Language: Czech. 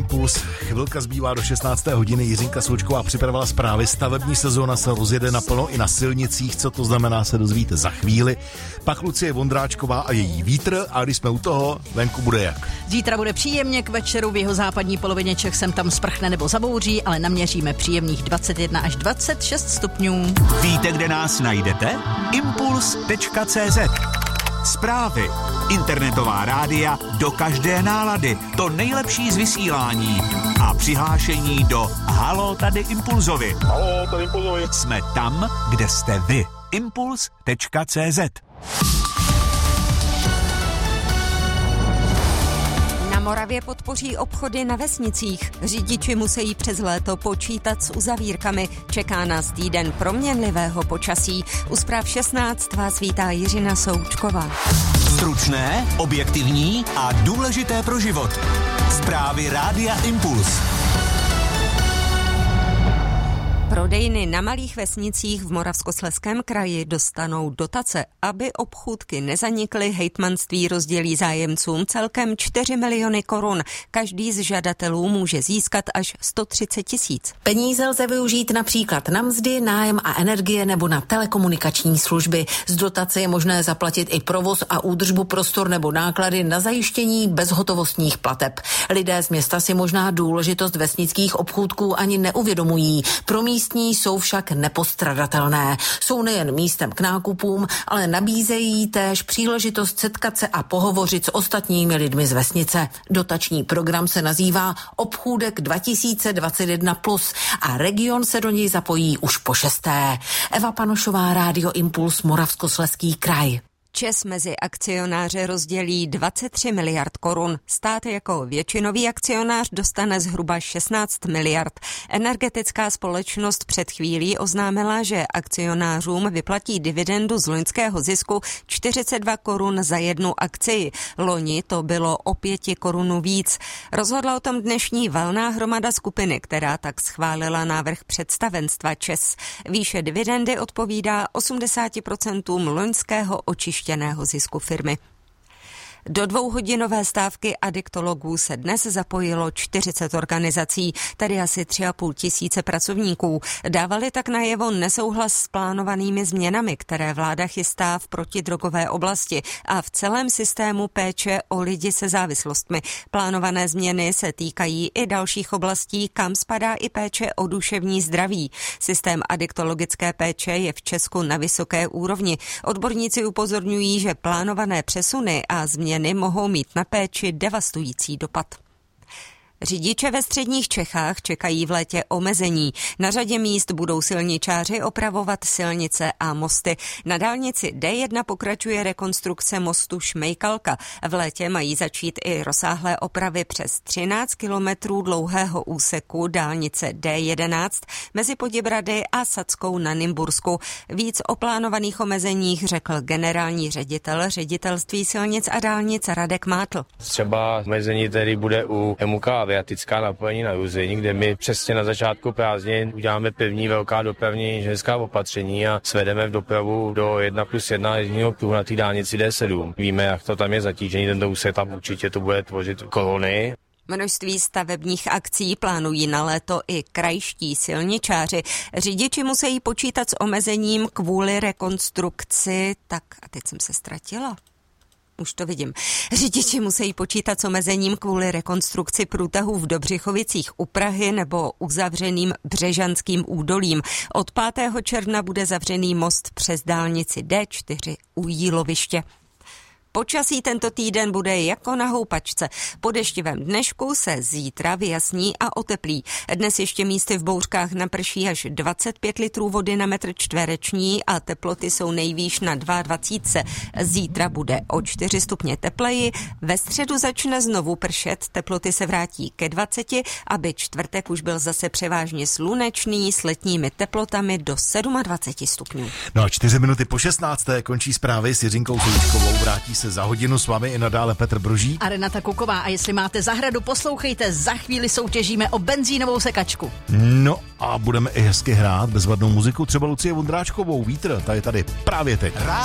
Impuls. Chvilka zbývá do 16. hodiny. Jiřinka Součková připravila zprávy. Stavební sezóna se rozjede naplno i na silnicích. Co to znamená, se dozvíte za chvíli. Pak Lucie Vondráčková a její vítr. A když jsme u toho, venku bude jak? Zítra bude příjemně, k večeru v jeho západní polovině Čech sem tam sprchne nebo zabouří, ale naměříme příjemných 21 až 26 stupňů. Víte, kde nás najdete? Impuls.cz. Zprávy, internetová rádia do každé nálady, to nejlepší z vysílání a přihlášení do Halo, tady Impulzovi. Halo, tady Impulzovi. Jsme tam, kde jste vy. Impuls.cz. Na Moravě podpoří obchody na vesnicích. Řidiči musí přes léto počítat s uzavírkami. Čeká nás týden proměnlivého počasí. U zpráv 16 vás vítá Jiřina Součková. Stručné, objektivní a důležité pro život. Zprávy Rádia Impuls. Prodejny na malých vesnicích v Moravskoslezském kraji dostanou dotace. Aby obchůdky nezanikly, hejtmanství rozdělí zájemcům celkem 4 miliony korun. Každý z žadatelů může získat až 130 000. Peníze lze využít například na mzdy, nájem a energie nebo na telekomunikační služby. Z dotace je možné zaplatit i provoz a údržbu prostor nebo náklady na zajištění bezhotovostních plateb. Lidé z města si možná důležitost vesnických obchůdků ani neuvědomují. Pro místní jsou však nepostradatelné. Jsou nejen místem k nákupům, ale nabízejí též příležitost setkat se a pohovořit s ostatními lidmi z vesnice. Dotační program se nazývá Obchůdek 2021+ a region se do něj zapojí už po 6. Eva Panošová, Rádio Impuls, Moravskoslezský kraj. ČEZ mezi akcionáře rozdělí 23 miliard korun. Stát jako většinový akcionář dostane zhruba 16 miliard. Energetická společnost před chvílí oznámila, že akcionářům vyplatí dividendu z loňského zisku 42 korun za jednu akcii. Loni to bylo o 5 korun víc. Rozhodla o tom dnešní valná hromada skupiny, která tak schválila návrh představenstva ČEZ. Výše dividendy odpovídá 80% loňského očištěného zisku firmy. Do 2hodinové stávky adiktologů se dnes zapojilo 40 organizací, tedy asi 3,5 tisíce pracovníků. Dávali tak najevo nesouhlas s plánovanými změnami, které vláda chystá v protidrogové oblasti a v celém systému péče o lidi se závislostmi. Plánované změny se týkají i dalších oblastí, kam spadá i péče o duševní zdraví. Systém adiktologické péče je v Česku na vysoké úrovni. Odborníci upozorňují, že plánované přesuny a změny mohou mít na péči devastující dopad. Řidiče ve středních Čechách čekají v létě omezení. Na řadě míst budou silničáři opravovat silnice a mosty. Na dálnici D1 pokračuje rekonstrukce mostu Šmejkalka. V létě mají začít i rozsáhlé opravy přes 13 kilometrů dlouhého úseku dálnice D11 mezi Poděbrady a Sadskou na Nymbursku. Víc o plánovaných omezeních řekl generální ředitel Ředitelství silnic a dálnic Radek Mátl. Třeba omezení tedy bude u MUK aviatická napojení na Juzení, kde my přesně na začátku prázdnin uděláme první velká dopravní inženýrská opatření a svedeme v dopravu do 1+1 jezdního pruhu na té dálnici D7. Víme, jak to tam je zatížení, tento úsek tam určitě to bude tvořit kolony. Množství stavebních akcí plánují na léto i krajští silničáři. Řidiči musí počítat s omezením kvůli rekonstrukci. Tak a teď jsem se ztratila. Už to vidím. Řidiči musí počítat s omezením kvůli rekonstrukci průtahu v Dobřichovicích u Prahy nebo uzavřeným Břežanským údolím. Od 5. června bude zavřený most přes dálnici D4 u Jíloviště. Počasí tento týden bude jako na houpačce. Po deštivém dnešku se zítra vyjasní a oteplí. Dnes ještě místy v bouřkách naprší až 25 litrů vody na metr čtvereční a teploty jsou nejvýš na 22. Zítra bude o 4 stupně tepleji. Ve středu začne znovu pršet, teploty se vrátí ke 20, aby čtvrtek už byl zase převážně slunečný s letními teplotami do 27 stupňů. No a 4 minuty po 16. končí zprávy s Jiřinkou Součkovou. Vrátí se za hodinu s vámi i nadále Petr Brožík A Renata Kuková. A jestli máte zahradu, poslouchejte, za chvíli soutěžíme o benzínovou sekačku. No a budeme i hezky hrát bezvadnou muziku, třeba Lucie Vondráčkovou, Vítr, ta je tady právě teď.